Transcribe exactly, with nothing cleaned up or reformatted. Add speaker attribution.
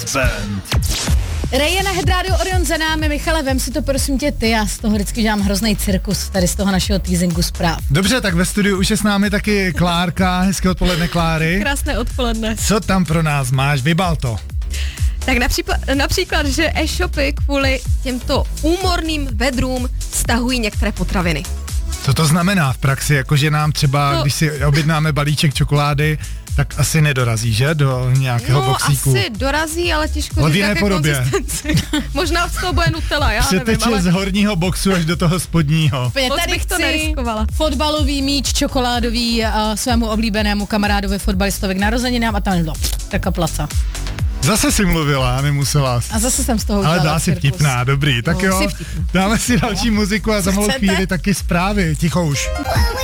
Speaker 1: Band.
Speaker 2: Rejena Hedrádio Orion za námi. Michale, vem si to prosím tě ty, já z toho vždycky dělám hrozný cirkus, tady z toho našeho teasingu zpráv.
Speaker 1: Dobře, tak ve studiu už je s námi taky Klárka, hezké odpoledne Kláry.
Speaker 3: Krásné odpoledne.
Speaker 1: Co tam pro nás máš, vybal to.
Speaker 3: Tak například, například, že e-shopy kvůli těmto úmorným vedrům stahují některé potraviny.
Speaker 1: Co to znamená v praxi, jakože nám třeba, no, když si objednáme balíček čokolády, tak asi nedorazí, že? Do nějakého
Speaker 3: no,
Speaker 1: boxíku.
Speaker 3: No asi dorazí, ale těžko
Speaker 1: ale
Speaker 3: říct, jaké
Speaker 1: podobě.
Speaker 3: konzistenci. Možná z toho bude Nutella, já
Speaker 1: Přeteče
Speaker 3: nevím, ale...
Speaker 1: z horního boxu až do toho spodního.
Speaker 3: Moc
Speaker 2: tady
Speaker 3: bych to neriskovala.
Speaker 2: Fotbalový míč čokoládový uh, svému oblíbenému kamarádovi fotbalistovi k narozeninám a tam no, taka placa.
Speaker 1: Zase si mluvila, nemusela.
Speaker 2: A zase jsem z toho
Speaker 1: ale
Speaker 2: udělala
Speaker 1: dá si
Speaker 2: cirkus.
Speaker 1: vtipná, dobrý. Tak
Speaker 2: no,
Speaker 1: jo, dáme si další muziku a za malou chvíli taky zprávy. Ticho už.